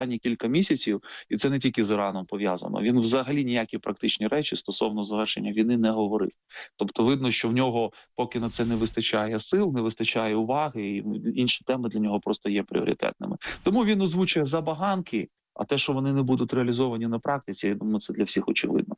останні кілька місяців, і це не тільки з Іраном пов'язано, він взагалі ніякі практичні речі стосовно завершення війни не говорив. Тобто видно, що в нього поки на це не вистачає сил, не вистачає уваги, і інші теми для нього просто є пріоритетними. Тому він озвучує забаганки, а те, що вони не будуть реалізовані на практиці, я думаю, це для всіх очевидно.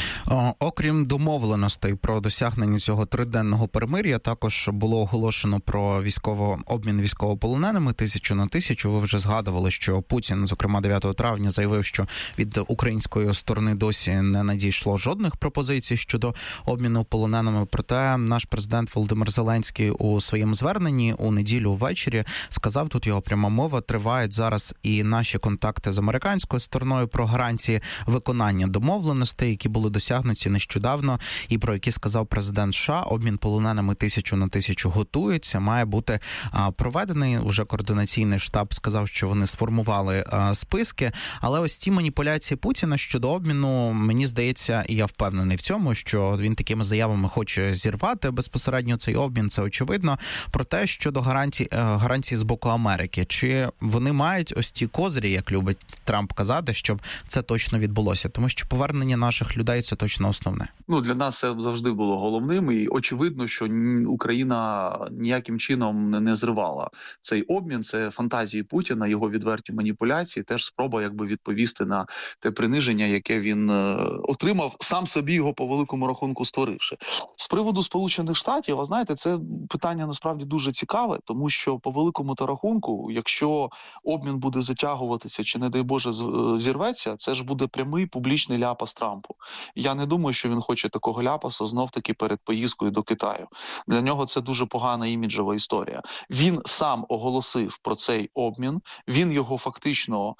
Окрім домовленостей про досягнення цього триденного перемир'я, також було оголошено про обмін військовополоненими 1000 на 1000. Ви вже згадували, що Путін, зокрема 9 травня, заявив, що від української сторони досі не надійшло жодних пропозицій щодо обміну полоненими. Проте наш президент Володимир Зеленський у своєму зверненні у неділю ввечері сказав, тут його пряма мова, тривають зараз і наші контакти з американською стороною про гарантії виконання домовленостей, які були досягнуті нещодавно, і про які сказав президент США. Обмін полоненими 1000 на 1000 готується, має бути проведений. Уже координаційний штаб сказав, що вони сформували списки. Але ось ті маніпуляції Путіна щодо обміну, мені здається, і я впевнений в цьому, що він такими заявами хоче зірвати безпосередньо цей обмін, це очевидно. Проте щодо гарантій з боку Америки, чи вони мають ось ті козирі, як любить Трамп казати, щоб це точно відбулося? Тому що повернення наших людей – це точно основне. Для нас це завжди було головним, і очевидно, що Україна ніяким чином не зривала цей обмін. Це фантазії Путіна, його відверті маніпуляції, теж спроба відповісти на те приниження, яке він отримав, сам собі його по великому рахунку створивши. З приводу Сполучених Штатів, ви знаєте, це питання насправді дуже цікаве, тому що по великому рахунку, якщо обмін буде затягуватися чи, не дай Боже, зірветься, це ж буде прямий публічний ляпас Трампу. Я не думаю, що він хоче такого ляпаса знов-таки перед поїздкою до Китаю. Для нього це дуже погана іміджова історія. Він сам оголосив про цей обмін, він його фактично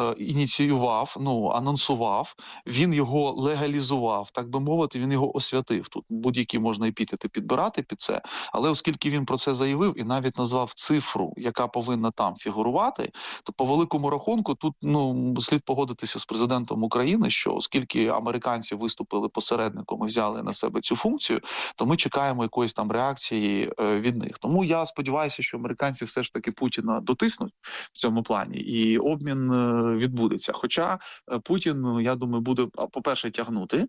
ініціював, анонсував, він його легалізував, так би мовити, він його освятив. Тут будь-які можна епітети підбирати під це, але оскільки він про це заявив і навіть назвав цифру, яка повинна там фігурувати, то по великому рахунку тут слід погодитися з президентом України, що оскільки американці виступили посередником і взяли на себе цю функцію, то ми чекаємо якоїсь там реакції від них. Тому я сподіваюся, що американці все ж таки Путіна дотиснуть в цьому плані, і обмін відбудеться. Хоча Путін, я думаю, буде, по-перше, тягнути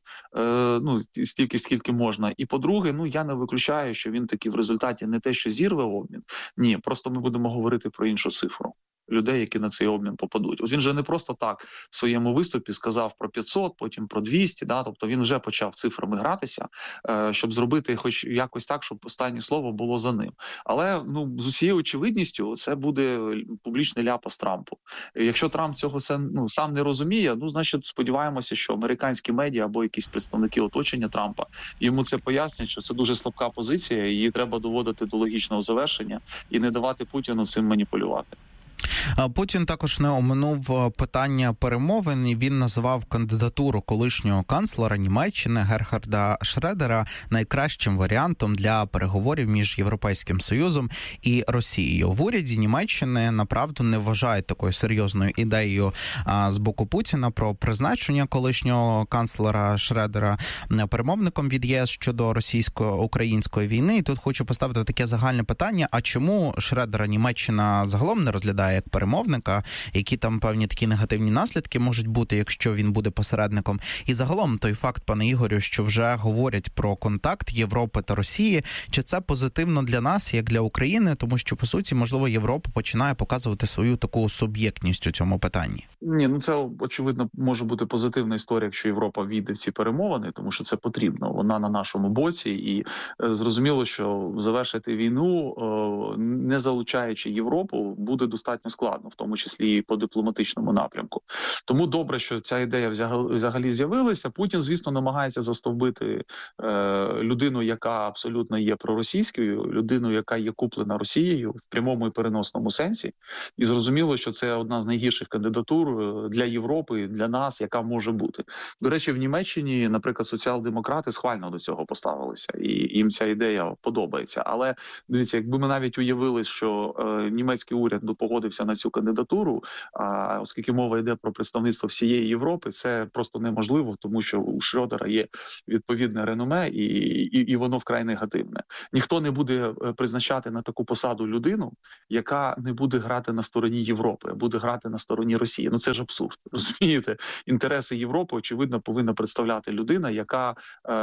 стільки, скільки можна, і по-друге, я не виключаю, що він таки в результаті не те, що зірве обмін, ні, просто ми будемо говорити про іншу цифру людей, які на цей обмін попадуть. От він же не просто так в своєму виступі сказав про 500, потім про 200, тобто він вже почав цифрами гратися, щоб зробити хоч якось так, щоб останнє слово було за ним. Але, з усією очевидністю, це буде публічний ляпас Трампу. Якщо Трамп цього сам не розуміє, значить сподіваємося, що американські медіа або якісь представники оточення Трампа йому це пояснять, що це дуже слабка позиція, її треба доводити до логічного завершення і не давати Путіну цим маніпулювати. Путін також не оминув питання перемовин, і він назвав кандидатуру колишнього канцлера Німеччини Герхарда Шредера найкращим варіантом для переговорів між Європейським Союзом і Росією. В уряді Німеччини, направду, не вважають такою серйозною ідеєю з боку Путіна про призначення колишнього канцлера Шредера перемовником від ЄС щодо російсько-української війни. І тут хочу поставити таке загальне питання, а чому Шредера Німеччина загалом не розглядає як перемовника, які там певні такі негативні наслідки можуть бути, якщо він буде посередником. І загалом той факт, пане Ігорю, що вже говорять про контакт Європи та Росії, чи це позитивно для нас, як для України, тому що, по суті, можливо, Європа починає показувати свою таку суб'єктність у цьому питанні? Ні, це, очевидно, може бути позитивна історія, якщо Європа війде в ці перемовини, тому що це потрібно. Вона на нашому боці, і зрозуміло, що завершити війну, не залучаючи Європу, буде достатньо складно, в тому числі і по дипломатичному напрямку. Тому добре, що ця ідея взагалі з'явилася. Путін, звісно, намагається застовбити людину, яка абсолютно є проросійською, людину, яка є куплена Росією в прямому і переносному сенсі. І зрозуміло, що це одна з найгірших кандидатур для Європи, для нас, яка може бути. До речі, в Німеччині, наприклад, соціал-демократи схвально до цього поставилися, і їм ця ідея подобається. Але, дивіться, якби ми навіть уявили, що німецький уряд погодиться погодився на цю кандидатуру. А оскільки мова йде про представництво всієї Європи, це просто неможливо, тому що у Шрёдера є відповідне реноме, і воно вкрай негативне. Ніхто не буде призначати на таку посаду людину, яка не буде грати на стороні Європи, а буде грати на стороні Росії. Ну це ж абсурд. Розумієте? Інтереси Європи, очевидно, повинна представляти людина, яка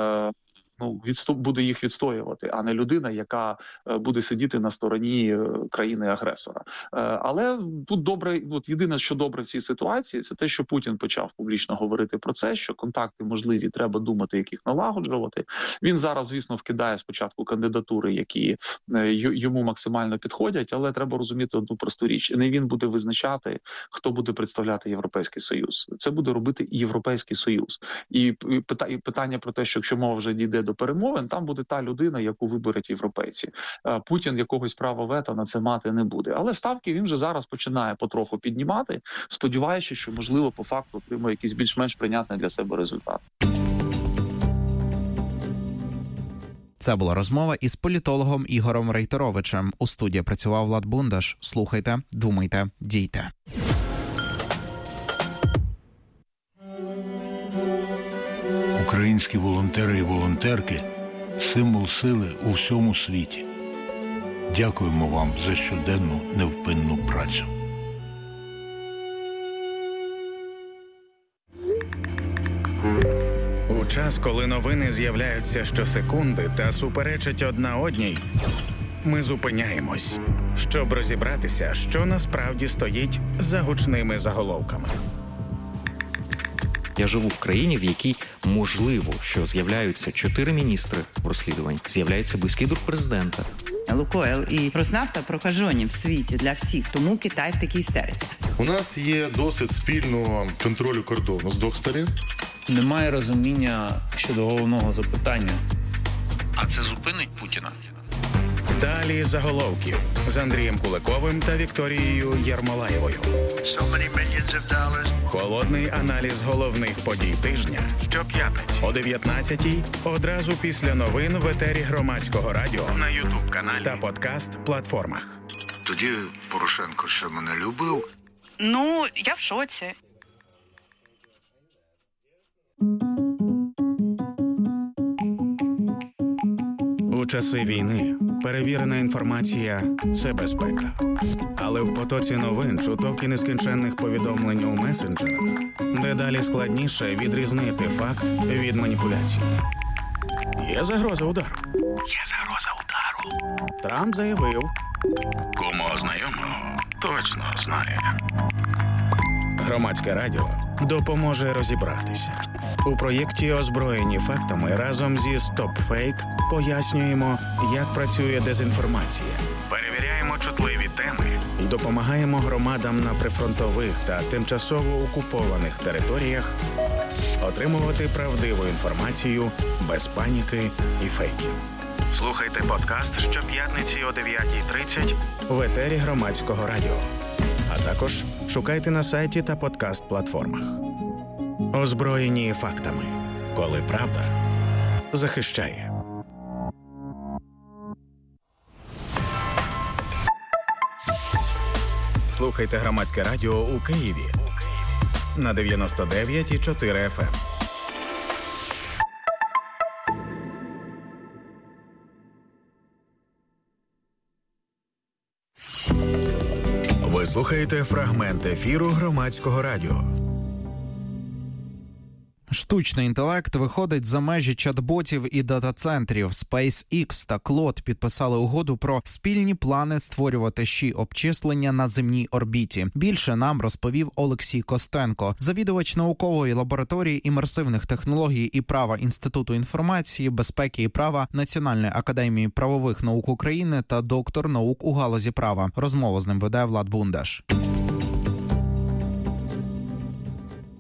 буде їх відстоювати, а не людина, яка буде сидіти на стороні країни-агресора. Але тут добре, єдине, що добре в цій ситуації, це те, що Путін почав публічно говорити про це, що контакти можливі, треба думати, як їх налагоджувати. Він зараз, звісно, вкидає спочатку кандидатури, які йому максимально підходять, але треба розуміти одну просту річ. Не він буде визначати, хто буде представляти Європейський Союз. Це буде робити Європейський Союз. І питання про те, що якщо мова вже дійде до перемовин, там буде та людина, яку виберуть європейці. Путін якогось права вето на це мати не буде. Але ставки він вже зараз починає потроху піднімати, сподіваючись, що, можливо, по факту отримає якийсь більш-менш прийнятний для себе результат. Це була розмова із політологом Ігорем Рейтеровичем. У студії працював Влад Бундаш. Слухайте, думайте, дійте. Українські волонтери і волонтерки – символ сили у всьому світі. Дякуємо вам за щоденну невпинну працю. У час, коли новини з'являються щосекунди та суперечать одна одній, ми зупиняємось, щоб розібратися, що насправді стоїть за гучними заголовками. Я живу в країні, в якій можливо, що з'являються 4 міністри в розслідуванні, з'являється близький друг президента. Лукойл і Роснафта прокажені в світі для всіх, тому Китай в такій істериці. У нас є досвід спільного контролю кордону з двох сторін. Немає розуміння щодо головного запитання. А це зупинить Путіна? Далі заголовки з Андрієм Куликовим та Вікторією Єрмолаєвою. Холодний аналіз головних подій тижня щоп'ятниці о 19-й, одразу після новин в етері Громадського радіо, на YouTube-каналі та подкаст-платформах. Тоді Порошенко ще мене любив. Ну, я в шоці. У часи війни перевірена інформація – це безпека. Але в потоці новин, чуток і нескінченних повідомлень у месенджерах дедалі складніше відрізнити факт від маніпуляції. Є загроза удару. Трамп заявив. Кому знайомого, точно знає. Громадське радіо допоможе розібратися. У проєкті «Озброєні фактами» разом зі StopFake пояснюємо, як працює дезінформація. Перевіряємо чутливі теми і допомагаємо громадам на прифронтових та тимчасово окупованих територіях отримувати правдиву інформацію без паніки і фейків. Слухайте подкаст щоп'ятниці о 9:30 в етері Громадського радіо. А також шукайте на сайті та подкаст-платформах. Озброєні фактами. Коли правда захищає. Слухайте Громадське радіо у Києві на 99,4 FM. Ви слухаєте фрагмент ефіру Громадського радіо. Штучний інтелект виходить за межі чат-ботів і дата-центрів. SpaceX та Claude підписали угоду про спільні плани створювати обчислення на земній орбіті. Більше нам розповів Олексій Костенко, завідувач наукової лабораторії імерсивних технологій і права Інституту інформації, безпеки і права Національної академії правових наук України та доктор наук у галузі права. Розмову з ним веде Влад Бундаш.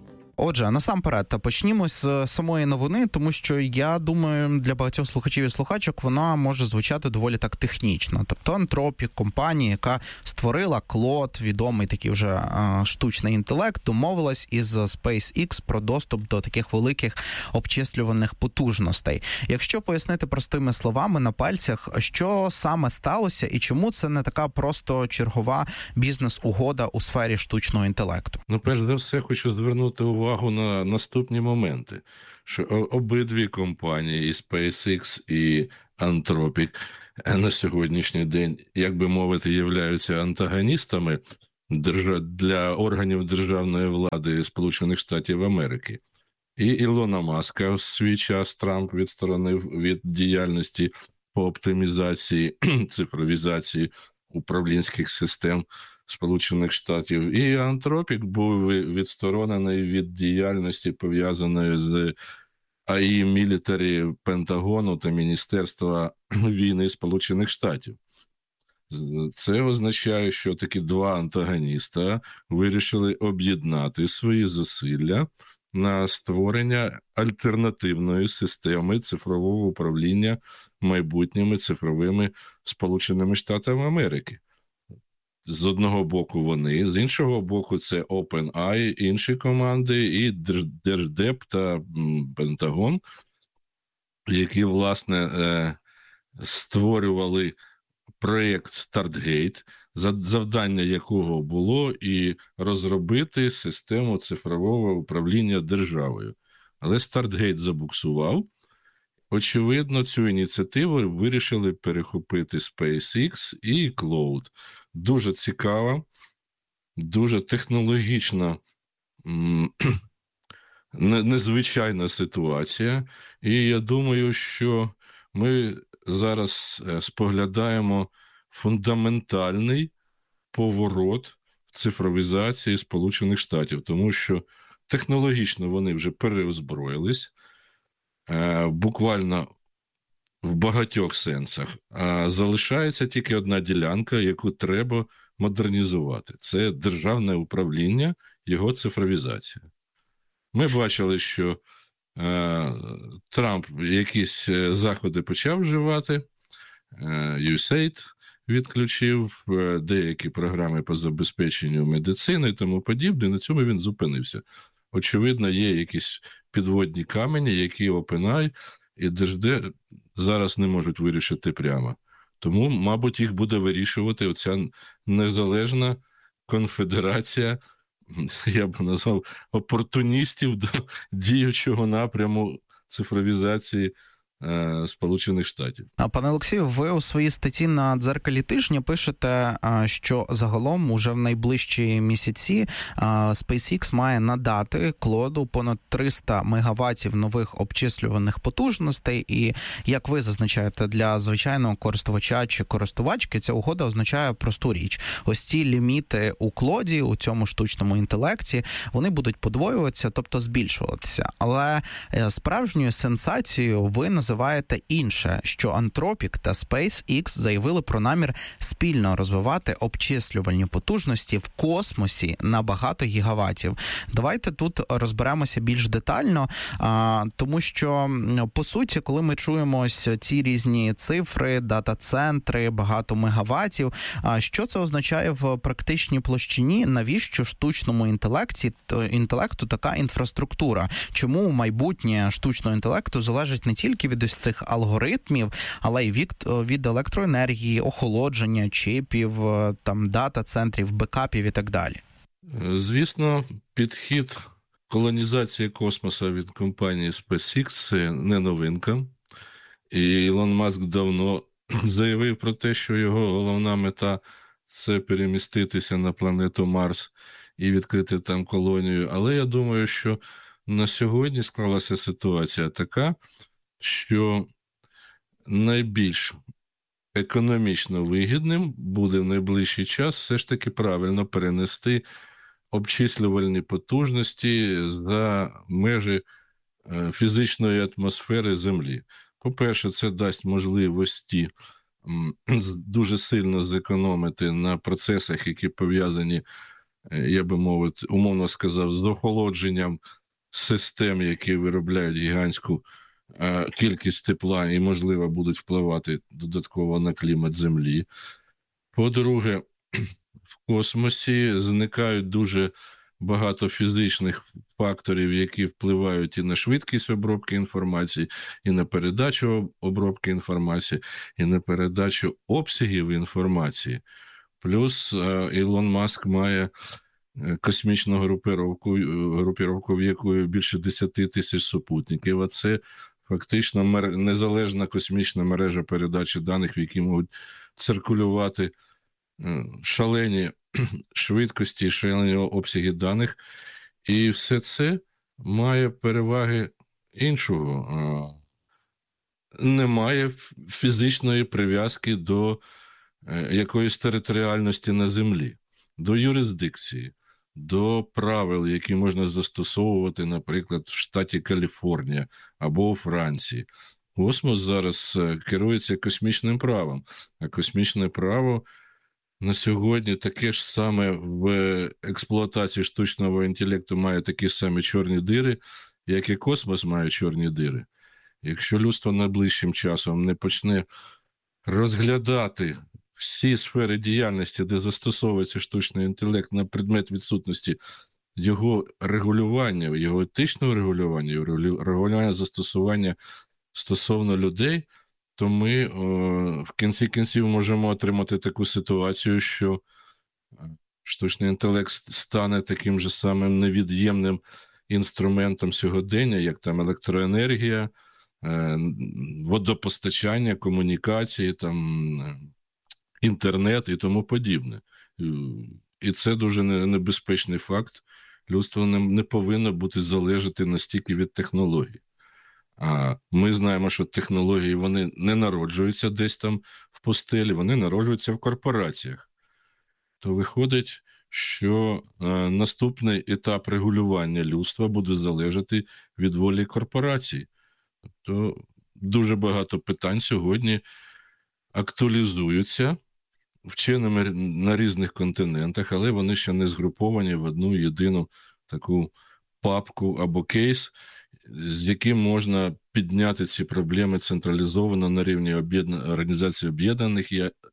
Отже, насамперед, почнімо з самої новини, тому що, я думаю, для багатьох слухачів і слухачок вона може звучати доволі так технічно. Тобто Anthropic, компанія, яка створила Клод, відомий такий вже штучний інтелект, домовилась із SpaceX про доступ до таких великих обчислювальних потужностей. Якщо пояснити простими словами на пальцях, що саме сталося і чому це не така просто чергова бізнес-угода у сфері штучного інтелекту? Перш за все, хочу звернути увагу на наступні моменти, що обидві компанії, і SpaceX, і Anthropic, на сьогоднішній день, як би мовити, являються антагоністами для органів державної влади Сполучених Штатів Америки. І Ілона Маска в свій час Трамп відсторонив від діяльності по оптимізації, цифровізації управлінських систем Сполучених Штатів. І Anthropic був відсторонений від діяльності, пов'язаної з АІ Мілітарі Пентагону та Міністерства війни Сполучених Штатів. Це означає, що такі два антагоніста вирішили об'єднати свої зусилля на створення альтернативної системи цифрового управління майбутніми цифровими Сполученими Штатами Америки. З одного боку вони, з іншого боку це OpenAI, інші команди, і Держдеп та Пентагон, які, власне, створювали проєкт StartGate, завдання якого було і розробити систему цифрового управління державою. Але StartGate забуксував. Очевидно, цю ініціативу вирішили перехопити SpaceX і Cloud. Дуже цікава, дуже технологічна, незвичайна ситуація. І я думаю, що ми зараз споглядаємо фундаментальний поворот в цифровізації Сполучених Штатів, тому що технологічно вони вже переозброїлись, буквально в багатьох сенсах. А залишається тільки одна ділянка, яку треба модернізувати. Це державне управління, його цифровізація. Ми бачили, що Трамп якісь заходи почав вживати, USAID відключив, деякі програми по забезпеченню медицини і тому подібне, на цьому він зупинився. Очевидно, є якісь підводні камені, які OpenAI і Держдеп зараз не можуть вирішити прямо. Тому, мабуть, їх буде вирішувати оця незалежна конфедерація, я б назвав, опортуністів до діючого напряму цифровізації Сполучених Штатів. Пане Олексію, ви у своїй статті на «Дзеркалі тижня» пишете, що загалом уже в найближчі місяці SpaceX має надати Клоду понад 300 мегаваттів нових обчислюваних потужностей, і, як ви зазначаєте, для звичайного користувача чи користувачки ця угода означає просту річ. Ось ці ліміти у Клоді, у цьому штучному інтелекті, вони будуть подвоюватися, тобто збільшуватися. Але справжньою сенсацією ви називаєте інше, що Anthropic та SpaceX заявили про намір спільно розвивати обчислювальні потужності в космосі на багато гігаватів. Давайте тут розберемося більш детально, тому що, по суті, коли ми чуємо ось ці різні цифри, дата-центри, багато мегаватів, що це означає в практичній площині? Навіщо штучному інтелекту така інфраструктура? Чому майбутнє штучного інтелекту залежить не тільки від ось цих алгоритмів, але й від електроенергії, охолодження, чипів, там, дата-центрів, бекапів і так далі? Звісно, підхід колонізації космосу від компанії SpaceX – це не новинка. І Ілон Маск давно заявив про те, що його головна мета – це переміститися на планету Марс і відкрити там колонію. Але я думаю, що на сьогодні склалася ситуація така, що найбільш економічно вигідним буде в найближчий час все ж таки правильно перенести обчислювальні потужності за межі фізичної атмосфери Землі. По-перше, це дасть можливості дуже сильно зекономити на процесах, які пов'язані, я би мовити, умовно сказав, з охолодженням систем, які виробляють гігантську кількість тепла і, можливо, будуть впливати додатково на клімат Землі. По-друге, в космосі зникають дуже багато фізичних факторів, які впливають і на швидкість обробки інформації, і на передачу обробки інформації, і на передачу обсягів інформації. Плюс Ілон Маск має космічну групіровку, в якої більше 10 тисяч супутників, а це фактично незалежна космічна мережа передачі даних, в якій можуть циркулювати шалені швидкості, шалені обсяги даних. І все це має переваги іншого. Немає фізичної прив'язки до якоїсь територіальності на землі, до юрисдикції, до правил, які можна застосовувати, наприклад, в штаті Каліфорнія або у Франції. Космос зараз керується космічним правом, а космічне право на сьогодні таке ж саме в експлуатації штучного інтелекту має такі самі чорні дири, як і космос має чорні дири. Якщо людство найближчим часом не почне розглядати всі сфери діяльності, де застосовується штучний інтелект, на предмет відсутності його регулювання, його етичного регулювання, регулювання застосування стосовно людей, то ми в кінці кінців можемо отримати таку ситуацію, що штучний інтелект стане таким же самим невід'ємним інструментом сьогодення, як там електроенергія, водопостачання, комунікації, там, інтернет і тому подібне. І це дуже небезпечний факт. Людство не повинно бути залежати настільки від технологій. А ми знаємо, що технології, вони не народжуються десь там в пустелі, вони народжуються в корпораціях. То виходить, що наступний етап регулювання людства буде залежати від волі корпорацій. Тобто дуже багато питань сьогодні актуалізуються вченими на різних континентах, але вони ще не згруповані в одну єдину таку папку або кейс, з яким можна підняти ці проблеми централізовано на рівні Організації Об'єднаних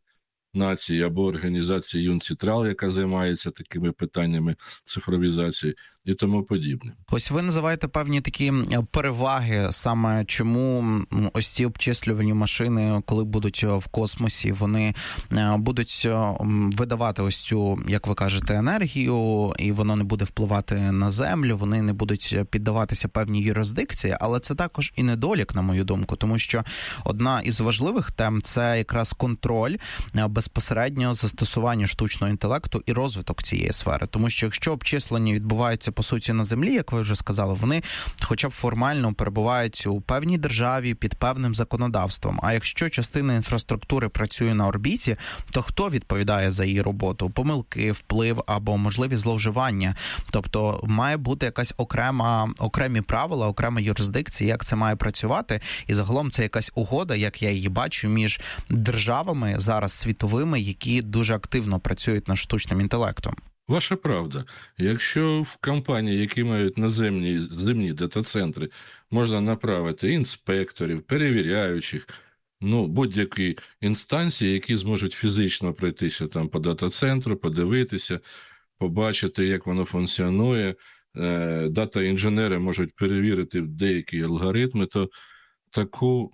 Націй або організації ЮНЦИТРАЛ, яка займається такими питаннями цифровізації і тому подібне. Ось ви називаєте певні такі переваги, саме чому ось ці обчислювальні машини, коли будуть в космосі, вони будуть видавати ось цю, як ви кажете, енергію, і воно не буде впливати на Землю, вони не будуть піддаватися певній юрисдикції, але це також і недолік, на мою думку, тому що одна із важливих тем – це якраз контроль безпосереднього застосування штучного інтелекту і розвиток цієї сфери. Тому що якщо обчислення відбувається, по суті, на землі, як ви вже сказали, вони хоча б формально перебувають у певній державі під певним законодавством. А якщо частина інфраструктури працює на орбіті, то хто відповідає за її роботу? Помилки, вплив або можливі зловживання. Тобто має бути якась окремі правила, окрема юрисдикція, як це має працювати. І загалом це якась угода, як я її бачу, між державами зараз світовими, які дуже активно працюють над штучним інтелектом. Ваша правда. Якщо в компанії, які мають наземні дата-центри, можна направити інспекторів, перевіряючих, будь-які інстанції, які зможуть фізично пройтися там по дата-центру, подивитися, побачити, як воно функціонує, дата-інженери можуть перевірити деякі алгоритми, то таку,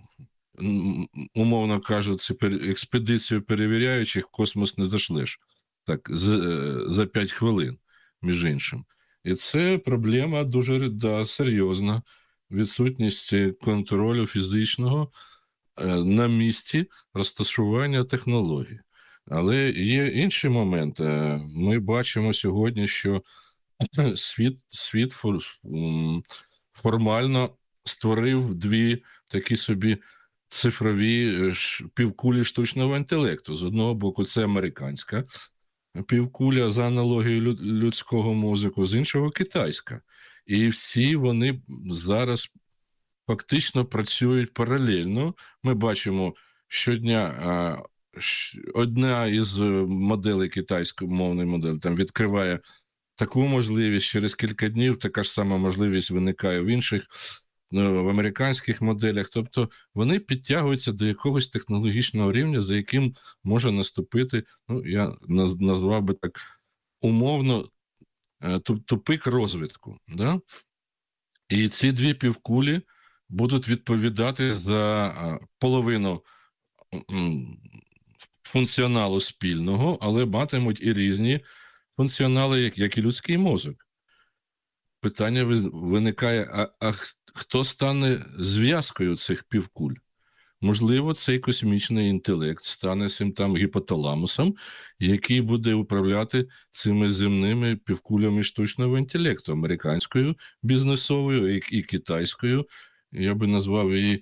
умовно кажучи, експедицію перевіряючих в космос не зашлеш. Так, за 5 хвилин, між іншим. І це проблема дуже серйозна. Відсутність контролю фізичного на місці розташування технологій. Але є інший момент. Ми бачимо сьогодні, що світ формально створив дві такі собі цифрові півкулі штучного інтелекту. З одного боку, це американська півкуля за аналогією людського мозку, з іншого китайська. І всі вони зараз фактично працюють паралельно. Ми бачимо щодня одна із моделей, китайськомовної моделі, там відкриває таку можливість, через кілька днів така ж сама можливість виникає в інших, в американських моделях. Тобто вони підтягуються до якогось технологічного рівня, за яким може наступити, я назвав би так умовно, тупик розвитку. Да? І ці дві півкулі будуть відповідати за половину функціоналу спільного, але матимуть і різні функціонали, як і людський мозок. Питання виникає, а хто стане зв'язкою цих півкуль? Можливо, цей космічний інтелект стане цим там гіпоталамусом, який буде управляти цими земними півкулями штучного інтелекту, американською бізнесовою і китайською. Я би назвав її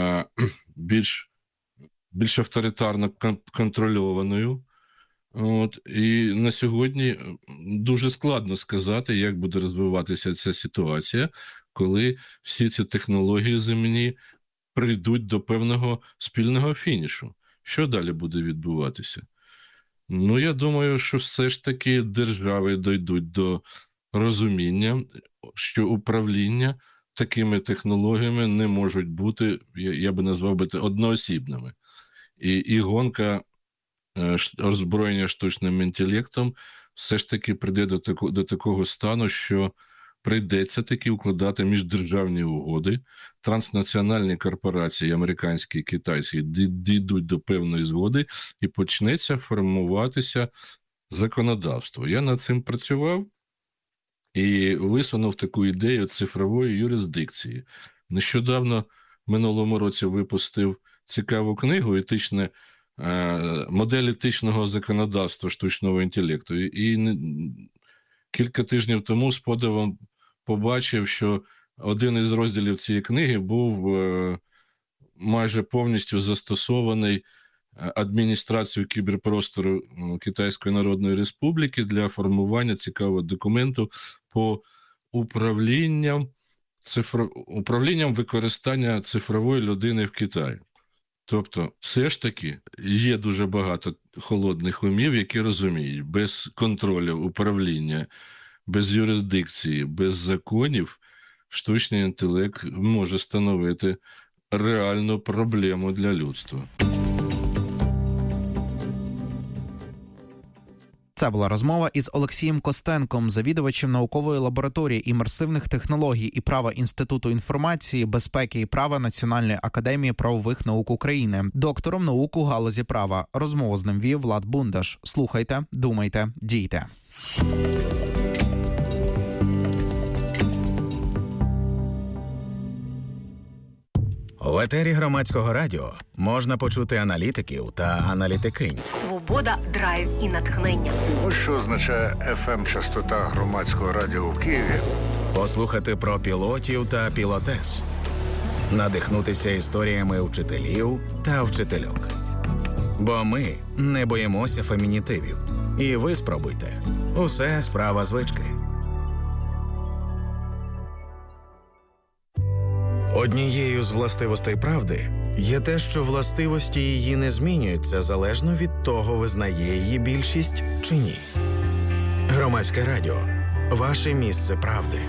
більш авторитарно контрольованою. І на сьогодні дуже складно сказати, як буде розвиватися ця ситуація, коли всі ці технології земні прийдуть до певного спільного фінішу. Що далі буде відбуватися? Я думаю, що все ж таки держави дійдуть до розуміння, що управління такими технологіями не можуть бути, я би назвав би, одноосібними. І гонка озброєння штучним інтелектом все ж таки прийде до такого стану, що прийдеться таки укладати міждержавні угоди, транснаціональні корпорації, американські і китайські, дійдуть до певної згоди і почнеться формуватися законодавство. Я над цим працював і висунув таку ідею цифрової юрисдикції. Нещодавно, в минулому році, випустив цікаву книгу «Модель етичного законодавства штучного інтелекту». І кілька тижнів тому з подивом побачив, що один із розділів цієї книги був майже повністю застосований адміністрацією кіберпростору Китайської Народної Республіки для формування цікавого документу по управлінням використання цифрової людини в Китаї. Тобто, все ж таки, є дуже багато холодних умів, які розуміють, без контролю, управління, без юрисдикції, без законів, штучний інтелект може становити реальну проблему для людства. Це була розмова із Олексієм Костенком, завідувачем наукової лабораторії імерсивних технологій і права Інституту інформації, безпеки і права Національної академії правових наук України, доктором наук у галузі права. Розмову з ним вів Влад Бундаш. Слухайте, думайте, дійте. В етері Громадського радіо можна почути аналітиків та аналітикинь. Свобода, драйв і натхнення. Ось що означає FM-частота Громадського радіо в Києві. Послухати про пілотів та пілотес. Надихнутися історіями вчителів та вчительок. Бо ми не боїмося фемінітивів. І ви спробуйте. Усе справа звички. Однією з властивостей правди є те, що властивості її не змінюються залежно від того, визнає її більшість чи ні. Громадське радіо. Ваше місце правди.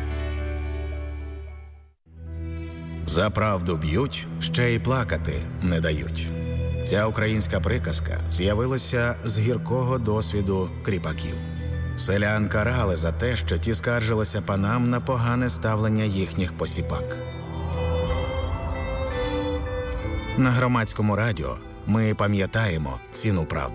За правду б'ють, ще й плакати не дають. Ця українська приказка з'явилася з гіркого досвіду кріпаків. Селян карали за те, що ті скаржилися панам на погане ставлення їхніх посіпак. На Громадському радіо ми пам'ятаємо ціну правди.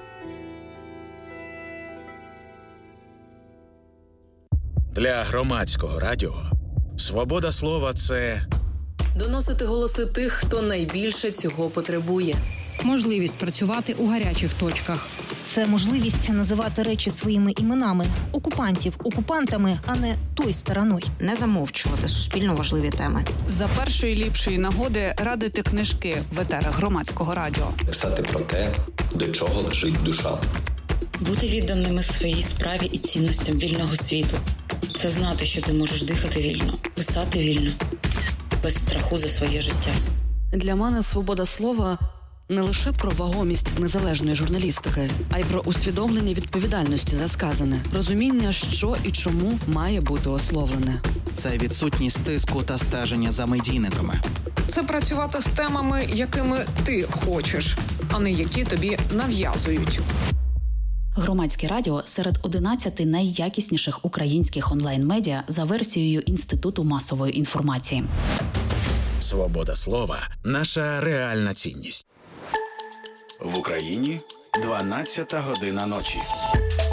Для Громадського радіо свобода слова – це доносити голоси тих, хто найбільше цього потребує. Можливість працювати у гарячих точках. Це можливість називати речі своїми іменами. Окупантів окупантами, а не той стороною. Не замовчувати суспільно важливі теми. За першої ліпшої нагоди радити книжки в етерах Громадського радіо. Писати про те, до чого лежить душа. Бути відданими своїй справі і цінностям вільного світу. Це знати, що ти можеш дихати вільно, писати вільно, без страху за своє життя. Для мене свобода слова – не лише про вагомість незалежної журналістики, а й про усвідомлення відповідальності за сказане, розуміння, що і чому має бути ословлене. Це відсутність тиску та стеження за медійниками. Це працювати з темами, якими ти хочеш, а не які тобі нав'язують. Громадське радіо серед 11 найякісніших українських онлайн-медіа за версією Інституту масової інформації. Свобода слова – наша реальна цінність. В Україні 12 година ночі.